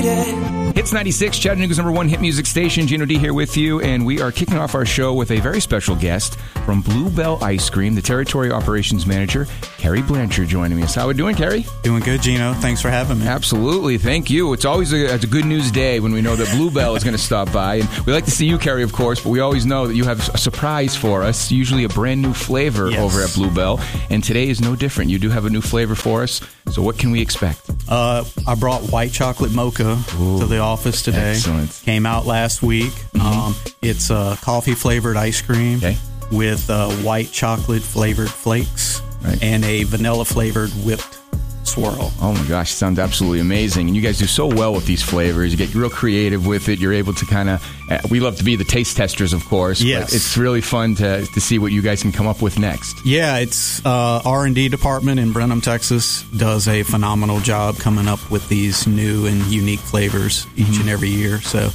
Hits 96, Chattanooga's #1 hit music station. Gino D here with you, and we are kicking off our show with a very special guest from Bluebell Ice Cream, the Territory Operations Manager, Carrie Blanchard, joining us. How are we doing, Carrie? Doing good, Gino. Thanks for having me. Absolutely. Thank you. It's always a good news day when we know that Bluebell is going to stop by. And we like to see you, Carrie, of course, but we always know that you have a surprise for us, usually a brand new flavor over at Bluebell. And today is no different. You do have a new flavor for us. So what can we expect? I brought white chocolate mocha to the office today. Excellent. Came out last week. It's coffee-flavored ice cream with white chocolate-flavored flakes and a vanilla-flavored whipped swirl. Oh my gosh, it sounds absolutely amazing. And you guys do so well with these flavors. You get real creative with it. You're able to kind of, we love to be the taste testers, of course. Yes. But it's really fun to see what you guys can come up with next. Yeah, it's R&D department in Brenham, Texas does a phenomenal job coming up with these new and unique flavors each and every year. So